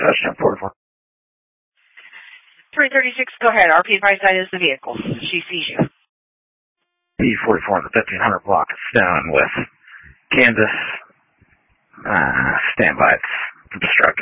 Touchdown 44. 336, go ahead. RP advised that is the vehicle. She sees you. P44 on the 1500 block. It's down with Kansas. Stand by. It's obstructed.